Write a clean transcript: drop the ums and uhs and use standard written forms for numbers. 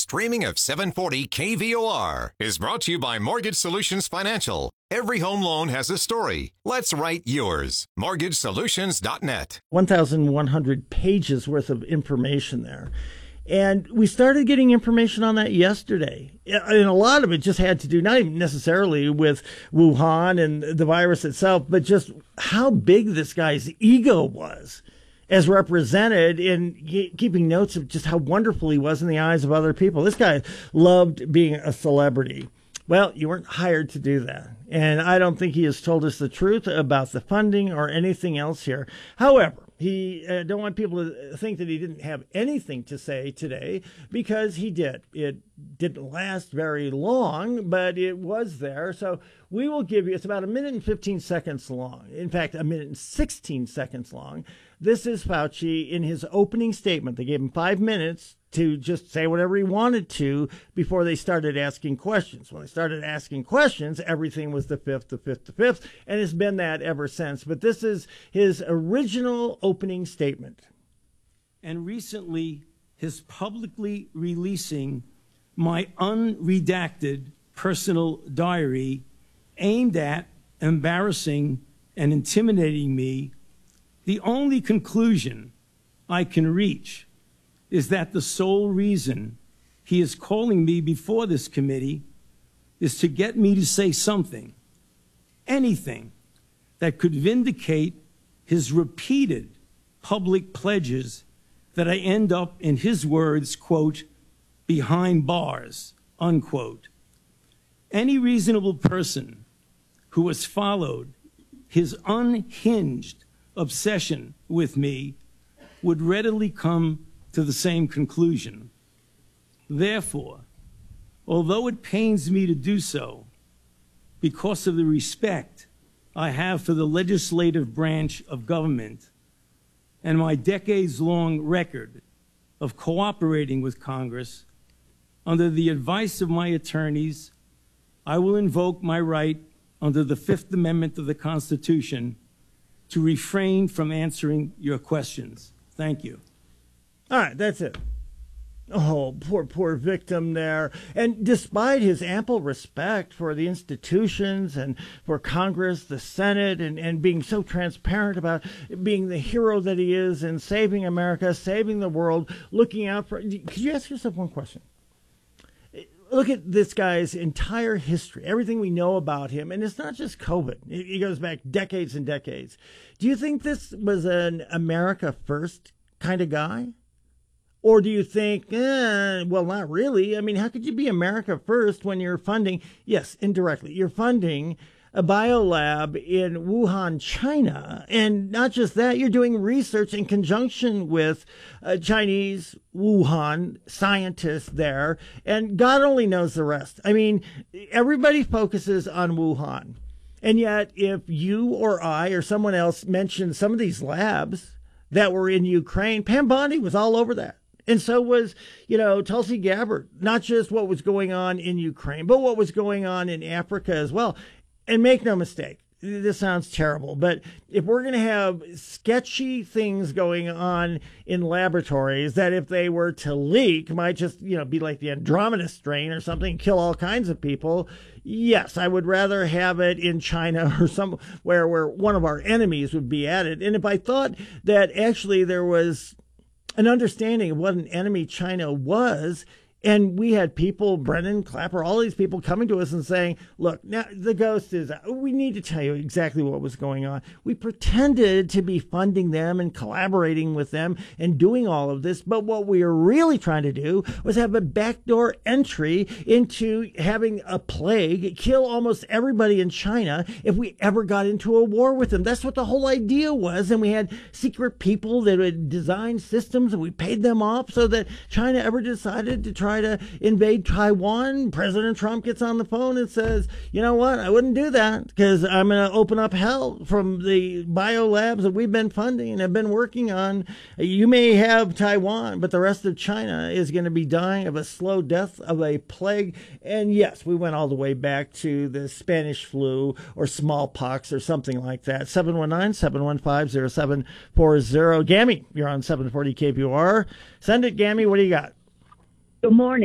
streaming of 740 KVOR is brought to you by Mortgage Solutions Financial. Every home loan has a story. Let's write yours. MortgageSolutions.net. 1,100 pages worth of information there. And we started getting information on that yesterday. And a lot of it just had to do not even necessarily with Wuhan and the virus itself, but just how big this guy's ego was as represented in keeping notes of just how wonderful he was in the eyes of other people. This guy loved being a celebrity. Well, you weren't hired to do that. And I don't think he has told us the truth about the funding or anything else here. However, he don't want people to think that he didn't have anything to say today, because he did. It didn't last very long, but it was there. So we will give you, it's about 1 minute and 15 seconds long. In fact, 1 minute and 16 seconds long. This is Fauci in his opening statement. They gave him 5 minutes to just say whatever he wanted to before they started asking questions. When they started asking questions, everything was the fifth, and it's been that ever since. But this is his original opening statement. And recently, his publicly releasing my unredacted personal diary aimed at embarrassing and intimidating me. The only conclusion I can reach is that the sole reason he is calling me before this committee is to get me to say something, anything, that could vindicate his repeated public pledges that I end up, in his words, quote, behind bars, unquote. Any reasonable person who has followed his unhinged obsession with me would readily come to the same conclusion. Therefore, although it pains me to do so, because of the respect I have for the legislative branch of government and my decades-long record of cooperating with Congress, under the advice of my attorneys, I will invoke my right under the Fifth Amendment of the Constitution to refrain from answering your questions. Thank you. All right, that's it. Oh, poor victim there. And despite his ample respect for the institutions and for Congress, the Senate, and being so transparent about being the hero that he is and saving America, saving the world, looking out for... Could you ask yourself one question? Look at this guy's entire history, everything we know about him. And it's not just COVID. It goes back decades and decades. Do you think this was an America first kind of guy? Or do you think, well, not really. I mean, how could you be America first when you're funding, yes, indirectly, you're funding a biolab in Wuhan, China. And not just that, you're doing research in conjunction with Chinese Wuhan scientists there. And God only knows the rest. I mean, everybody focuses on Wuhan. And yet, if you or I or someone else mentioned some of these labs that were in Ukraine, Pam Bondi was all over that. And so was, Tulsi Gabbard, not just what was going on in Ukraine, but what was going on in Africa as well. And make no mistake, this sounds terrible, but if we're going to have sketchy things going on in laboratories that if they were to leak might just, be like the Andromeda strain or something, kill all kinds of people, yes, I would rather have it in China or somewhere where one of our enemies would be at it. And if I thought that actually there was an understanding of what an enemy China was, and we had people, Brennan Clapper, all these people coming to us and saying, look, now the ghost is out. We need to tell you exactly what was going on. We pretended to be funding them and collaborating with them and doing all of this. But what we were really trying to do was have a backdoor entry into having a plague kill almost everybody in China if we ever got into a war with them. That's what the whole idea was. And we had secret people that would design systems, and we paid them off so that China ever decided to try to invade Taiwan. President Trump gets on the phone and says, you know what, I wouldn't do that because I'm going to open up hell from the biolabs that we've been funding and have been working on. You may have Taiwan, but the rest of China is going to be dying of a slow death of a plague. And yes, we went all the way back to the Spanish flu or smallpox or something like that. 719-715-0740. Gammy, you're on 740 KPOR. Send it, Gammy. What do you got? Good morning.